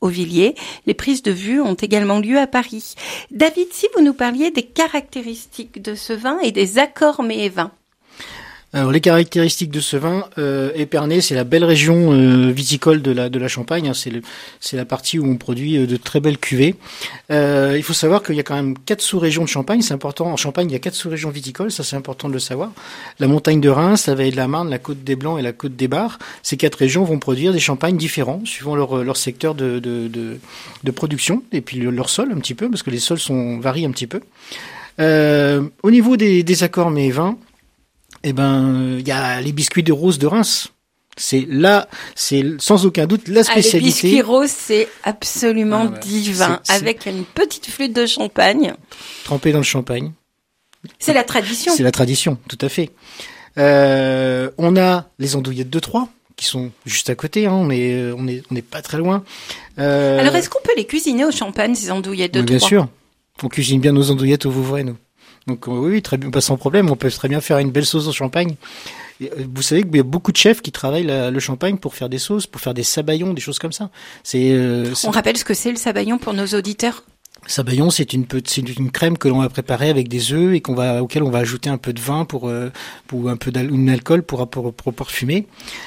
Auvilliers. Les prises de vue ont également lieu à Paris. David, si vous nous parliez des caractéristiques de ce vin et des accords mets et vins. Alors les caractéristiques de ce vin, Épernay, c'est la belle région viticole de la Champagne. Hein, c'est la partie où on produit de très belles cuvées. Il faut savoir qu'il y a quand même 4 sous-régions de Champagne. C'est important. En Champagne, il y a 4 sous-régions viticoles. Ça, c'est important de le savoir. La montagne de Reims, la vallée de la Marne, la côte des Blancs et la côte des Bars. Ces 4 régions vont produire des champagnes différents suivant leur secteur de production et puis leur sol un petit peu, parce que les sols varient un petit peu. Au niveau des accords mets et vins, il y a les biscuits de rose de Reims. C'est sans aucun doute la spécialité. Les biscuits roses, c'est absolument divin. Avec une petite flûte de champagne. Trempée dans le champagne. C'est la tradition. C'est la tradition, tout à fait. On a les andouillettes de Troyes, qui sont juste à côté, hein. On n'est pas très loin. Alors, est-ce qu'on peut les cuisiner au champagne, ces andouillettes de Troyes? Bien sûr. On cuisine bien nos andouillettes au Vouvray, nous. Donc oui, très bien, pas sans problème. On peut très bien faire une belle sauce au champagne. Vous savez qu'il y a beaucoup de chefs qui travaillent le champagne pour faire des sauces, pour faire des sabayons, des choses comme ça. On rappelle ce que c'est le sabayon pour nos auditeurs. Sabayon, c'est une crème que l'on va préparer avec des œufs et auquel on va ajouter un peu de vin pour un peu d'alcool pour parfumer.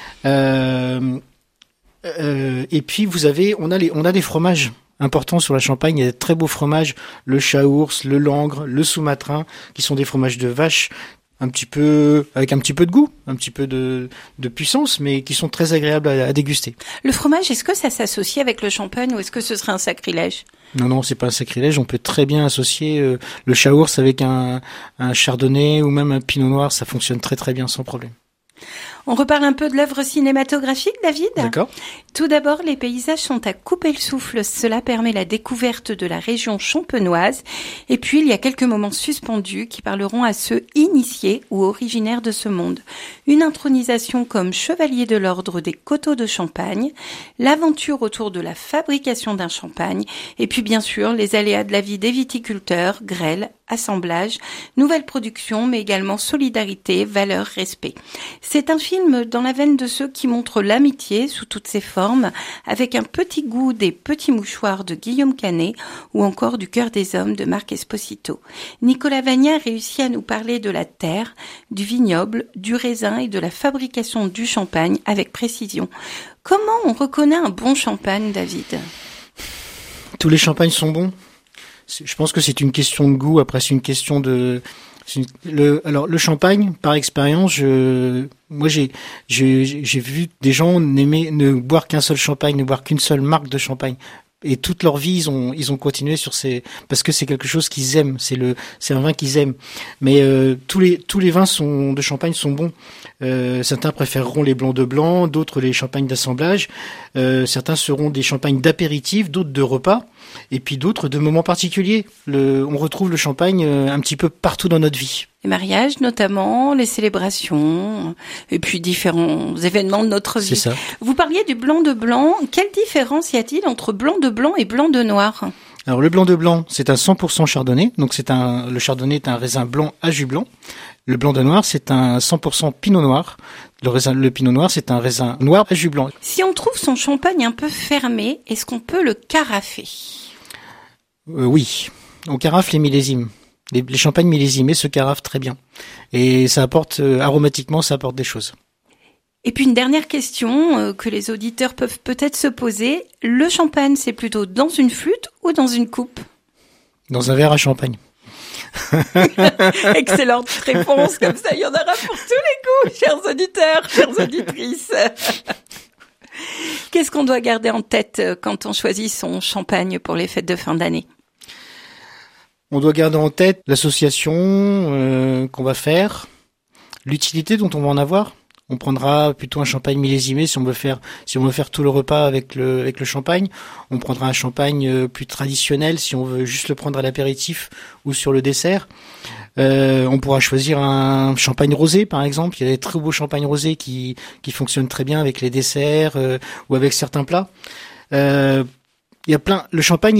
Et puis on a des fromages importants sur la Champagne. Il y a de très beaux fromages, le Chaours, le Langres, le Sous-Matrin, qui sont des fromages de vache avec un petit peu de goût, un petit peu de puissance, mais qui sont très agréables à déguster. Le fromage, est-ce que ça s'associe avec le champagne ou est-ce que ce serait un sacrilège? Non, c'est pas un sacrilège. On peut très bien associer le Chaours avec un chardonnay ou même un pinot noir. Ça fonctionne très très bien sans problème. On reparle un peu de l'œuvre cinématographique, David ? D'accord. Tout d'abord, les paysages sont à couper le souffle. Cela permet la découverte de la région champenoise. Et puis, il y a quelques moments suspendus qui parleront à ceux initiés ou originaires de ce monde. Une intronisation comme chevalier de l'ordre des coteaux de Champagne, l'aventure autour de la fabrication d'un champagne, et puis bien sûr, les aléas de la vie des viticulteurs, grêle, assemblage, nouvelle production, mais également solidarité, valeur, respect. C'est un film dans la veine de ceux qui montrent l'amitié sous toutes ses formes, avec un petit goût des petits mouchoirs de Guillaume Canet ou encore du Cœur des hommes de Marc Esposito. Nicolas Vagna réussit à nous parler de la terre, du vignoble, du raisin et de la fabrication du champagne avec précision. Comment on reconnaît un bon champagne, David ? Tous les champagnes sont bons. Je pense que c'est une question de goût. Après, c'est une question alors le champagne, par expérience, moi j'ai vu des gens ne boire qu'un seul champagne, ne boire qu'une seule marque de champagne. Et toute leur vie, ils ont continué parce que c'est quelque chose qu'ils aiment. C'est un vin qu'ils aiment. Mais tous les vins de champagne sont bons. Certains préféreront les blancs de blanc, d'autres les champagnes d'assemblage. Certains seront des champagnes d'apéritif, d'autres de repas, et puis d'autres de moments particuliers. On retrouve le champagne un petit peu partout dans notre vie. Les mariages notamment, les célébrations, et puis différents événements de notre vie. C'est ça. Vous parliez du blanc de blanc. Quelle différence y a-t-il entre blanc de blanc et blanc de noir ? Alors le blanc de blanc, c'est un 100% chardonnay. Donc le chardonnay est un raisin blanc à jus blanc. Le blanc de noir, c'est un 100% pinot noir. Le pinot noir, c'est un raisin noir à jus blanc. Si on trouve son champagne un peu fermé, est-ce qu'on peut le carafer ? Oui, on carafe les millésimes. Les champagnes millésimés se carafent très bien. Et ça apporte, aromatiquement, ça apporte des choses. Et puis une dernière question que les auditeurs peuvent peut-être se poser. Le champagne, c'est plutôt dans une flûte ou dans une coupe ? Dans un verre à champagne. Excellente réponse, comme ça il y en aura pour tous les goûts, chers auditeurs, chères auditrices. Qu'est-ce qu'on doit garder en tête quand on choisit son champagne pour les fêtes de fin d'année ? On doit garder en tête l'association qu'on va faire, l'utilité dont on va en avoir. On prendra plutôt un champagne millésimé si on veut faire tout le repas avec le champagne. On prendra un champagne plus traditionnel si on veut juste le prendre à l'apéritif ou sur le dessert. On pourra choisir un champagne rosé par exemple. Il y a des très beaux champagnes rosés qui fonctionnent très bien avec les desserts ou avec certains plats. Il y a plein. Le champagne,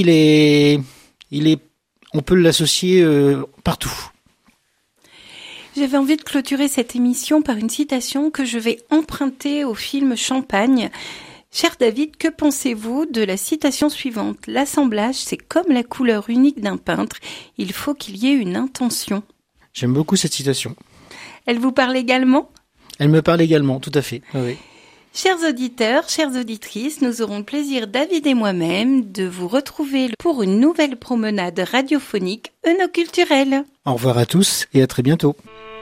on peut l'associer partout. J'avais envie de clôturer cette émission par une citation que je vais emprunter au film Champagne. Cher David, que pensez-vous de la citation suivante ? L'assemblage, c'est comme la couleur unique d'un peintre. Il faut qu'il y ait une intention. J'aime beaucoup cette citation. Elle vous parle également ? Elle me parle également, tout à fait. Oui. Chers auditeurs, chères auditrices, nous aurons le plaisir, David et moi-même, de vous retrouver pour une nouvelle promenade radiophonique œnoculturelle. Au revoir à tous et à très bientôt.